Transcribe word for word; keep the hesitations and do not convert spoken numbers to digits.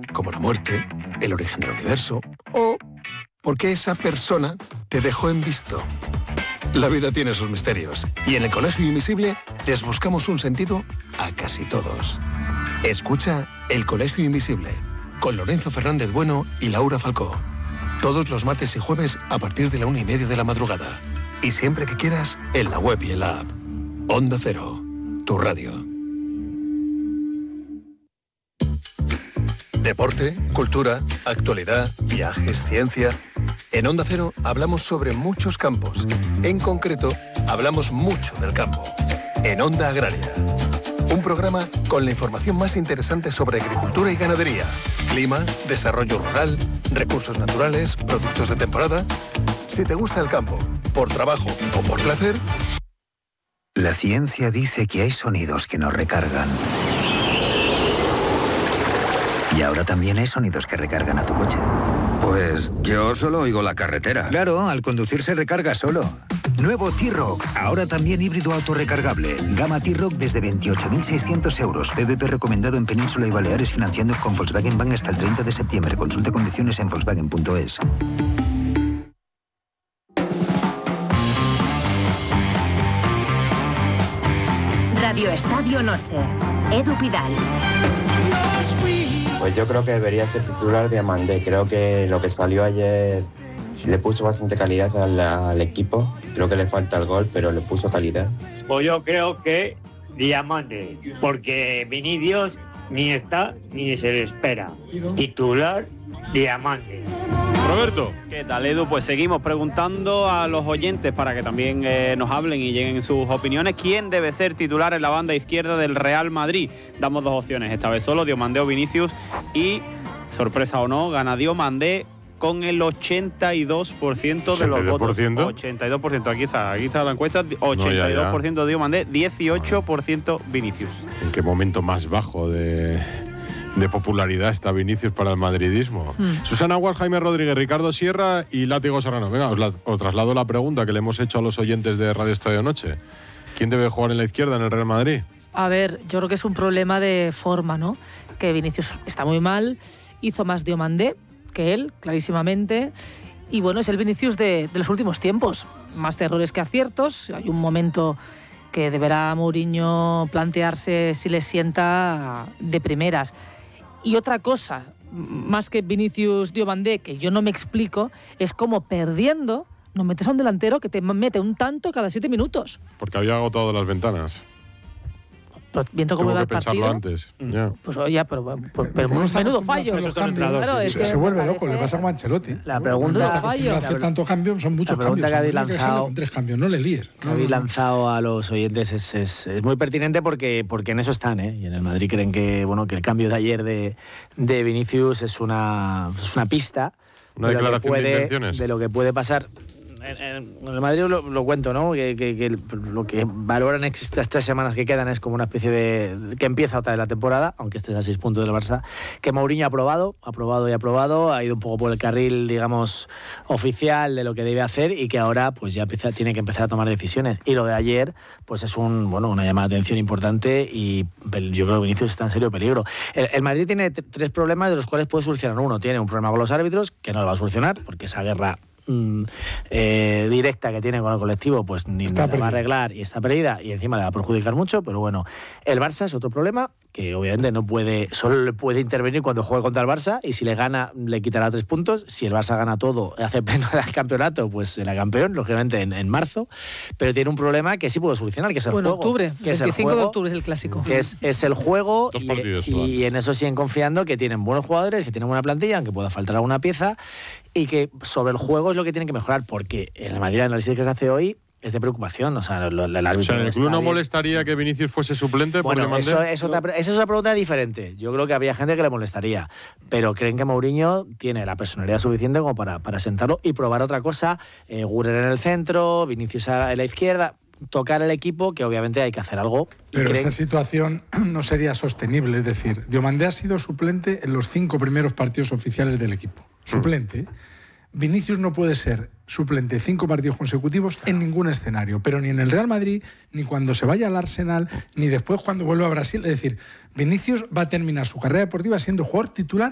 como la muerte, el origen del universo o porque esa persona te dejó en visto. La vida tiene sus misterios y en el Colegio Invisible les buscamos un sentido a casi todos. Escucha El Colegio Invisible con Lorenzo Fernández Bueno y Laura Falcó. Todos los martes y jueves a partir de la una y media de la madrugada. Y siempre que quieras, en la web y en la app. Onda Cero, tu radio. Deporte, cultura, actualidad, viajes, ciencia. En Onda Cero hablamos sobre muchos campos. En concreto, hablamos mucho del campo. En Onda Agraria. Un programa con la información más interesante sobre agricultura y ganadería, clima, desarrollo rural, recursos naturales, productos de temporada. Si te gusta el campo, por trabajo o por placer... La ciencia dice que hay sonidos que nos recargan. Y ahora también hay sonidos que recargan a tu coche. Pues yo solo oigo la carretera. Claro, al conducir se recarga solo. Nuevo T-Roc, ahora también híbrido autorrecargable. Gama T-Roc desde veintiocho mil seiscientos euros. P V P recomendado en Península y Baleares financiando con Volkswagen Bank hasta el treinta de septiembre. Consulte condiciones en volkswagen punto es. Radio Estadio Noche. Edu Pidal. Pues yo creo que debería ser titular Diamandé. Creo que lo que salió ayer le puso bastante calidad al, al equipo. Creo que le falta el gol, pero le puso calidad. Pues yo creo que Diamandé, porque Vinicius ni está ni se le espera. Titular Diamandé. Roberto. ¿Qué tal, Edu? Pues seguimos preguntando a los oyentes para que también eh, nos hablen y lleguen sus opiniones. ¿Quién debe ser titular en la banda izquierda del Real Madrid? Damos dos opciones, esta vez solo, Diomandé o Vinicius. Y, sorpresa o no, gana Diomandé con el ochenta y dos por ciento de los votos. ochenta y dos por ciento, aquí está, aquí está la encuesta. ochenta y dos por ciento no, ya, ya. Diomandé, dieciocho por ciento Vinicius. ¿En qué momento más bajo de... de popularidad está Vinicius para el madridismo? Mm. Susana Aguas, Jaime Rodríguez, Ricardo Sierra y Látigo Serrano. Venga, os, la, os traslado la pregunta que le hemos hecho a los oyentes de Radio Estadio Noche. ¿Quién debe jugar en la izquierda en el Real Madrid? A ver, yo creo que es un problema de forma, ¿no? Que Vinicius está muy mal, hizo más Diomandé que él, clarísimamente. Y bueno, es el Vinicius de, de los últimos tiempos. Más de errores que aciertos. Hay un momento que deberá Mourinho plantearse si le sienta de primeras. Y otra cosa, más que Vinicius Diomandé, que yo no me explico, es cómo perdiendo no metes a un delantero que te mete un tanto cada siete minutos. Porque había agotado las ventanas. Pero viendo cómo iba el partido, antes. Mm. Yeah. Pues oye, pero, pero, pero no menudo fallo. Claro, es que se vuelve loco, le pasa como a Ancelotti. La pregunta está acostumbrado a hacer tanto cambio, son muchos la pregunta cambios. Que habéis lanzado, con tres cambios, no le líes. Que habéis lanzado a los oyentes es, es, es muy pertinente porque, porque en eso están, ¿eh? Y en el Madrid creen que, bueno, que el cambio de ayer de, de Vinicius es una, es una pista. Una de declaración puede, de intenciones. De lo que puede pasar. En, en el Madrid lo, lo cuento, ¿no? Que, que, que lo que valoran estas tres semanas que quedan es como una especie de... que empieza otra de la temporada, aunque estés a seis puntos del Barça, que Mourinho ha aprobado, ha aprobado y ha aprobado, ha ido un poco por el carril, digamos, oficial de lo que debe hacer y que ahora pues ya empieza, tiene que empezar a tomar decisiones. Y lo de ayer, pues es un bueno una llamada de atención importante y yo creo que Vinicius está en serio peligro. El, el Madrid tiene t- tres problemas de los cuales puede solucionar uno. Tiene un problema con los árbitros, que no lo va a solucionar, porque esa guerra... Mm, eh, directa que tiene con el colectivo pues ni la va a arreglar y está perdida y encima le va a perjudicar mucho, pero bueno, el Barça es otro problema que obviamente no puede, solo le puede intervenir cuando juegue contra el Barça y si le gana le quitará tres puntos, si el Barça gana todo hace pleno el campeonato pues será campeón, lógicamente en, en marzo, pero tiene un problema que sí puede solucionar, que es el bueno, juego. Octubre, que es veinticinco el juego, de octubre es el clásico. Que es, es el juego Dos y, partidos, y, y en eso siguen confiando que tienen buenos jugadores, que tienen buena plantilla, aunque pueda faltar alguna pieza y que sobre el juego es lo que tienen que mejorar, porque en la mayoría de análisis que se hace hoy es de preocupación, o sea, el, el árbitro. O sea, ¿en el club no molestaría que Vinicius fuese suplente? Bueno, porque eso es otra, esa es una pregunta diferente. Yo creo que habría gente que le molestaría, pero creen que Mourinho tiene la personalidad suficiente como para, para sentarlo y probar otra cosa. Eh, Guerrero en el centro, Vinicius a la izquierda, tocar el equipo, que obviamente hay que hacer algo. Pero creen... esa situación no sería sostenible, es decir, Diomandé ha sido suplente en los cinco primeros partidos oficiales del equipo. Suplente. Vinicius no puede ser suplente cinco partidos consecutivos en ningún escenario, pero ni en el Real Madrid, ni cuando se vaya al Arsenal, ni después cuando vuelva a Brasil. Es decir, Vinicius va a terminar su carrera deportiva siendo jugador titular